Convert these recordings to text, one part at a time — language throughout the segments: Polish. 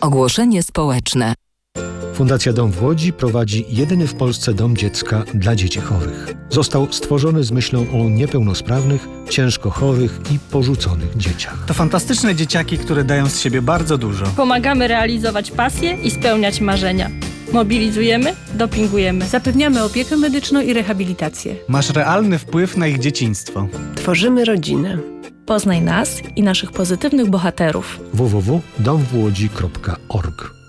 Ogłoszenie społeczne. Fundacja Dom w Łodzi prowadzi jedyny w Polsce dom dziecka dla dzieci chorych. Został stworzony z myślą o niepełnosprawnych, ciężko chorych i porzuconych dzieciach. To fantastyczne dzieciaki, które dają z siebie bardzo dużo. Pomagamy realizować pasje i spełniać marzenia. Mobilizujemy, dopingujemy. Zapewniamy opiekę medyczną i rehabilitację. Masz realny wpływ na ich dzieciństwo. Tworzymy rodzinę. Poznaj nas i naszych pozytywnych bohaterów. www.domwłodzi.org.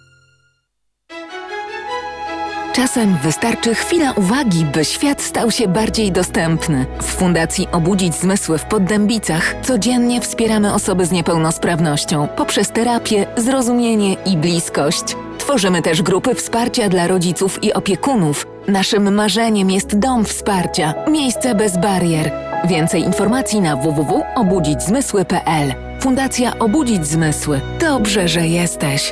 Czasem wystarczy chwila uwagi, by świat stał się bardziej dostępny. W Fundacji Obudzić Zmysły w Poddębicach codziennie wspieramy osoby z niepełnosprawnością poprzez terapię, zrozumienie i bliskość. Tworzymy też grupy wsparcia dla rodziców i opiekunów. Naszym marzeniem jest dom wsparcia, miejsce bez barier. Więcej informacji na www.obudzićzmysły.pl. Fundacja Obudzić Zmysły. Dobrze, że jesteś.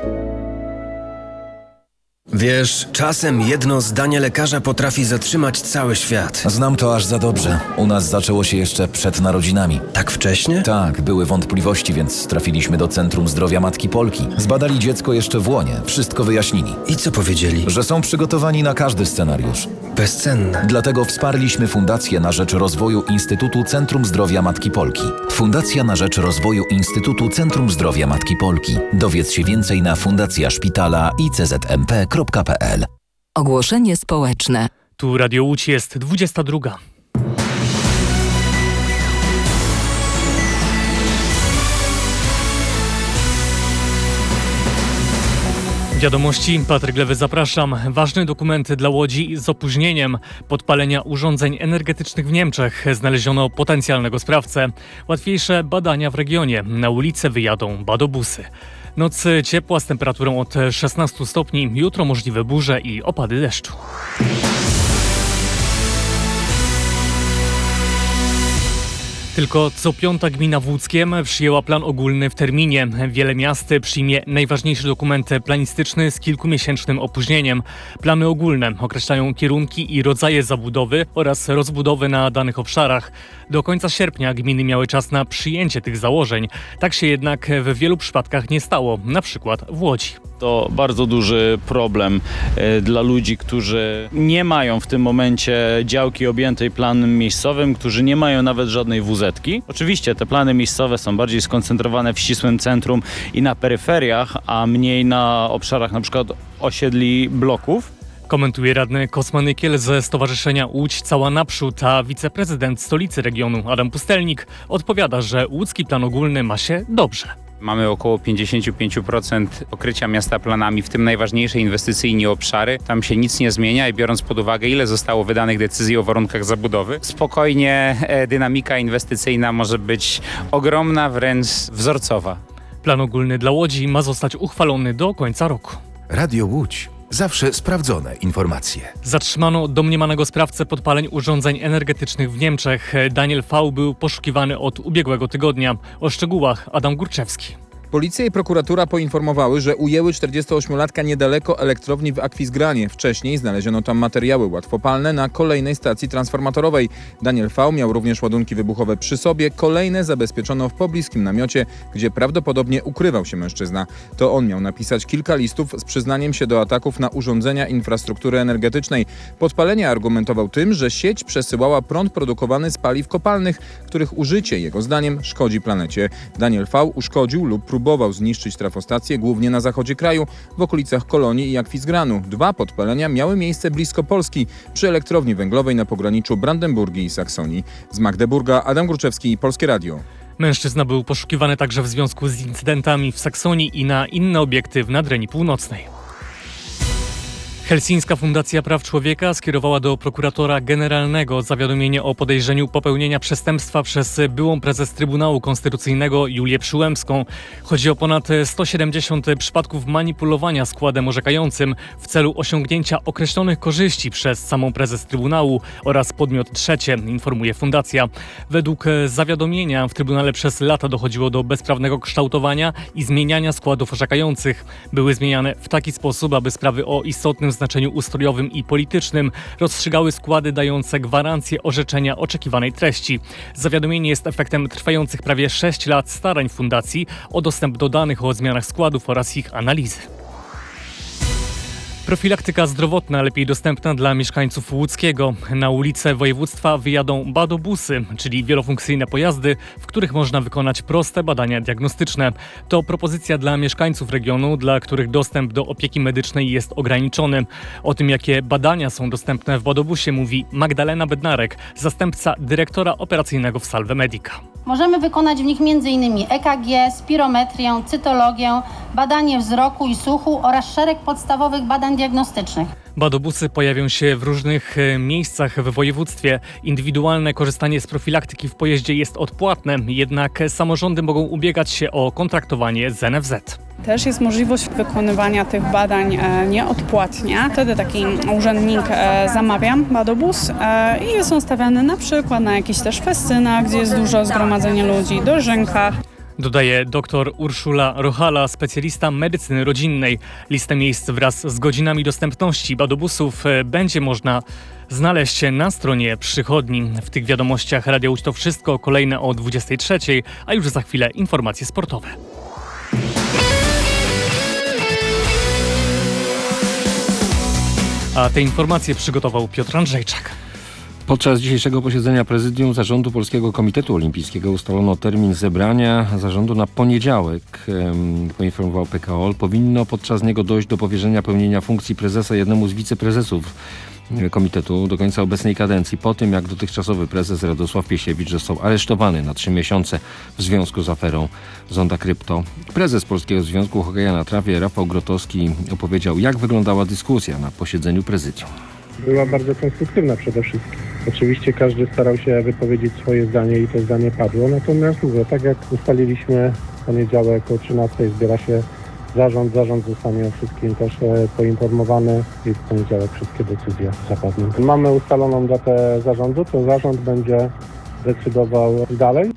Wiesz, czasem jedno zdanie lekarza potrafi zatrzymać cały świat. Znam to aż za dobrze. U nas zaczęło się jeszcze przed narodzinami. Tak wcześnie? Tak, były wątpliwości, więc trafiliśmy do Centrum Zdrowia Matki Polki. Zbadali dziecko jeszcze w łonie, wszystko wyjaśnili. I co powiedzieli? Że są przygotowani na każdy scenariusz. Bezcenne. Dlatego wsparliśmy Fundację na rzecz rozwoju Instytutu Centrum Zdrowia Matki Polki. Fundacja na rzecz rozwoju Instytutu Centrum Zdrowia Matki Polki. Dowiedz się więcej na fundacjaszpitala.iczmp.pl. Ogłoszenie społeczne. Tu Radio Łódź, jest 22. Wiadomości, Patryk Lewy, zapraszam. Ważny dokument dla Łodzi z opóźnieniem. Podpalenia urządzeń energetycznych w Niemczech. Znaleziono potencjalnego sprawcę. Łatwiejsze badania w regionie. Na ulicę wyjadą badobusy. Noc ciepła z temperaturą od 16 stopni. Jutro możliwe burze i opady deszczu. Tylko co piąta gmina w Łódzkiem przyjęła plan ogólny w terminie. Wiele miast przyjmie najważniejszy dokument planistyczny z kilkumiesięcznym opóźnieniem. Plany ogólne określają kierunki i rodzaje zabudowy oraz rozbudowy na danych obszarach. Do końca sierpnia gminy miały czas na przyjęcie tych założeń. Tak się jednak w wielu przypadkach nie stało, na przykład w Łodzi. To bardzo duży problem dla ludzi, którzy nie mają w tym momencie działki objętej planem miejscowym, którzy nie mają nawet żadnej WZ-ki. Oczywiście te plany miejscowe są bardziej skoncentrowane w ścisłym centrum i na peryferiach, a mniej na obszarach na przykład osiedli bloków. Komentuje radny Kosma Nykiel ze Stowarzyszenia Łódź Cała Naprzód, a wiceprezydent stolicy regionu Adam Pustelnik odpowiada, że łódzki plan ogólny ma się dobrze. Mamy około 55% pokrycia miasta planami, w tym najważniejsze inwestycyjnie obszary. Tam się nic nie zmienia i biorąc pod uwagę, ile zostało wydanych decyzji o warunkach zabudowy, spokojnie dynamika inwestycyjna może być ogromna, wręcz wzorcowa. Plan ogólny dla Łodzi ma zostać uchwalony do końca roku. Radio Łódź. Zawsze sprawdzone informacje. Zatrzymano domniemanego sprawcę podpaleń urządzeń energetycznych w Niemczech. Daniel V. był poszukiwany od ubiegłego tygodnia. O szczegółach Adam Górczewski. Policja i prokuratura poinformowały, że ujęły 48-latka niedaleko elektrowni w Akwizgranie. Wcześniej znaleziono tam materiały łatwopalne na kolejnej stacji transformatorowej. Daniel V. miał również ładunki wybuchowe przy sobie. Kolejne zabezpieczono w pobliskim namiocie, gdzie prawdopodobnie ukrywał się mężczyzna. To on miał napisać kilka listów z przyznaniem się do ataków na urządzenia infrastruktury energetycznej. Podpalenie argumentował tym, że sieć przesyłała prąd produkowany z paliw kopalnych, których użycie, jego zdaniem, szkodzi planecie. Daniel V. uszkodził lub próbował zniszczyć trafostację głównie na zachodzie kraju, w okolicach Kolonii i Akwizgranu. 2 podpalenia miały miejsce blisko Polski, przy elektrowni węglowej na pograniczu Brandenburgii i Saksonii. Z Magdeburga Adam Górczewski, Polskie Radio. Mężczyzna był poszukiwany także w związku z incydentami w Saksonii i na inne obiekty w Nadrenii Północnej. Helsińska Fundacja Praw Człowieka skierowała do prokuratora generalnego zawiadomienie o podejrzeniu popełnienia przestępstwa przez byłą prezes Trybunału Konstytucyjnego Julię Przyłębską. Chodzi o ponad 170 przypadków manipulowania składem orzekającym w celu osiągnięcia określonych korzyści przez samą prezes Trybunału oraz podmiot trzecie, informuje Fundacja. Według zawiadomienia w Trybunale przez lata dochodziło do bezprawnego kształtowania i zmieniania składów orzekających. Były zmieniane w taki sposób, aby sprawy o istotnym znaczeniu ustrojowym i politycznym, rozstrzygały składy dające gwarancję orzeczenia oczekiwanej treści. Zawiadomienie jest efektem trwających prawie 6 lat starań fundacji o dostęp do danych o zmianach składów oraz ich analizy. Profilaktyka zdrowotna lepiej dostępna dla mieszkańców Łódzkiego. Na ulice województwa wyjadą badobusy, czyli wielofunkcyjne pojazdy, w których można wykonać proste badania diagnostyczne. To propozycja dla mieszkańców regionu, dla których dostęp do opieki medycznej jest ograniczony. O tym, jakie badania są dostępne w badobusie, mówi Magdalena Bednarek, zastępca dyrektora operacyjnego w Salve Medica. Możemy wykonać w nich m.in. EKG, spirometrię, cytologię, badanie wzroku i słuchu oraz szereg podstawowych badań diagnostycznych. Badobusy pojawią się w różnych miejscach w województwie. Indywidualne korzystanie z profilaktyki w pojeździe jest odpłatne, jednak samorządy mogą ubiegać się o kontraktowanie z NFZ. Też jest możliwość wykonywania tych badań nieodpłatnie. Wtedy taki urzędnik zamawia badobus i jest on stawiany na przykład na jakichś też festynach, gdzie jest dużo zgromadzenie ludzi, dożynkach. Dodaje dr Urszula Rochala, specjalista medycyny rodzinnej. Listę miejsc wraz z godzinami dostępności badobusów będzie można znaleźć na stronie przychodni. W tych wiadomościach Radia Łódź to wszystko, kolejne o 23:00, a już za chwilę informacje sportowe. A te informacje przygotował Piotr Andrzejczak. Podczas dzisiejszego posiedzenia Prezydium Zarządu Polskiego Komitetu Olimpijskiego ustalono termin zebrania zarządu na poniedziałek. Poinformował PKOL. Powinno podczas niego dojść do powierzenia pełnienia funkcji prezesa jednemu z wiceprezesów komitetu do końca obecnej kadencji, po tym jak dotychczasowy prezes Radosław Piesiewicz został aresztowany na 3 miesiące w związku z aferą Zonda Krypto. Prezes Polskiego Związku Hokeja na Trawie Rafał Grotowski opowiedział, jak wyglądała dyskusja na posiedzeniu prezydium. Była bardzo konstruktywna przede wszystkim. Oczywiście każdy starał się wypowiedzieć swoje zdanie i to zdanie padło, natomiast mówię, tak jak ustaliliśmy, w poniedziałek o 13:00 zbiera się zarząd zostanie o wszystkim też poinformowany i w poniedziałek wszystkie decyzje zapadną. Mamy ustaloną datę zarządu, to zarząd będzie decydował dalej.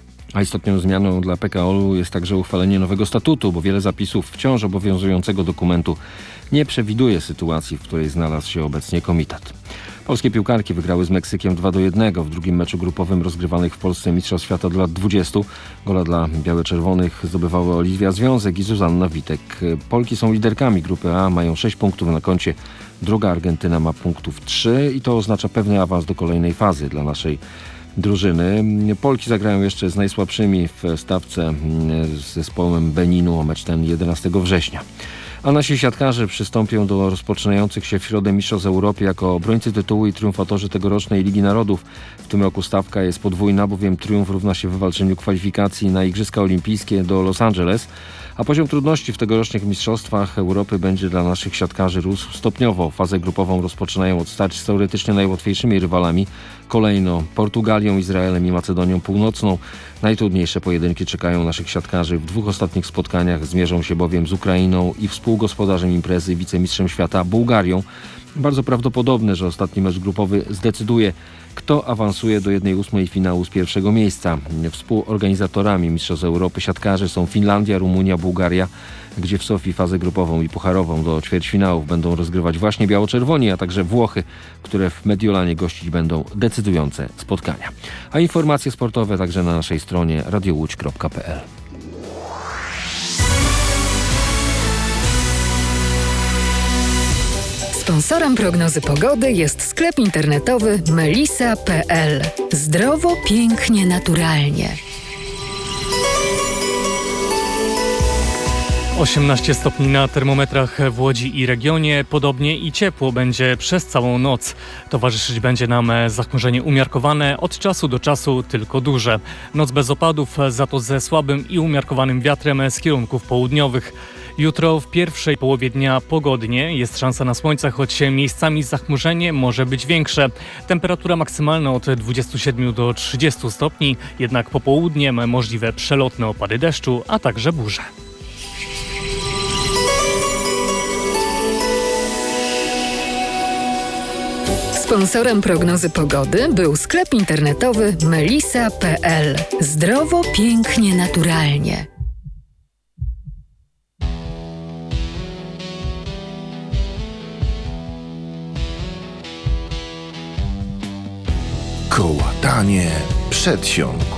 A istotną zmianą dla PKOL-u jest także uchwalenie nowego statutu, bo wiele zapisów wciąż obowiązującego dokumentu nie przewiduje sytuacji, w której znalazł się obecnie komitet. Polskie piłkarki wygrały z Meksykiem 2-1 w drugim meczu grupowym rozgrywanych w Polsce Mistrzostw Świata do lat 20. Gola dla biało-czerwonych zdobywały Oliwia Związek i Zuzanna Witek. Polki są liderkami grupy A, mają 6 punktów na koncie. Druga Argentyna ma punktów 3 i to oznacza pewny awans do kolejnej fazy dla naszej drużyny. Polki zagrają jeszcze z najsłabszymi w stawce z zespołem Beninu o mecz ten 11 września. A nasi siatkarze przystąpią do rozpoczynających się w środę Mistrzostw Europy jako obrońcy tytułu i triumfatorzy tegorocznej Ligi Narodów. W tym roku stawka jest podwójna, bowiem triumf równa się wywalczeniu kwalifikacji na Igrzyska Olimpijskie do Los Angeles, a poziom trudności w tegorocznych Mistrzostwach Europy będzie dla naszych siatkarzy rósł stopniowo. Fazę grupową rozpoczynają od starć z teoretycznie najłatwiejszymi rywalami. Kolejno Portugalią, Izraelem i Macedonią Północną. Najtrudniejsze pojedynki czekają naszych siatkarzy. W 2 ostatnich spotkaniach zmierzą się bowiem z Ukrainą i współgospodarzem imprezy, wicemistrzem świata Bułgarią. Bardzo prawdopodobne, że ostatni mecz grupowy zdecyduje, kto awansuje do 1/8 finału z pierwszego miejsca. Współorganizatorami Mistrzostw Europy siatkarze są Finlandia, Rumunia, Bułgaria, gdzie w Sofii fazę grupową i pucharową do ćwierćfinałów będą rozgrywać właśnie biało-czerwoni, a także Włochy, które w Mediolanie gościć będą decydujące spotkania. A informacje sportowe także na naszej stronie radiołódź.pl. Sponsorem prognozy pogody jest sklep internetowy melisa.pl. Zdrowo, pięknie, naturalnie. 18 stopni na termometrach w Łodzi i regionie. Podobnie i ciepło będzie przez całą noc. Towarzyszyć będzie nam zachmurzenie umiarkowane, od czasu do czasu tylko duże. Noc bez opadów, za to ze słabym i umiarkowanym wiatrem z kierunków południowych. Jutro w pierwszej połowie dnia pogodnie, jest szansa na słońce, choć miejscami zachmurzenie może być większe. Temperatura maksymalna od 27 do 30 stopni, jednak popołudniem możliwe przelotne opady deszczu, a także burze. Sponsorem prognozy pogody był sklep internetowy melisa.pl. Zdrowo, pięknie, naturalnie. Kołatanie przedsionku.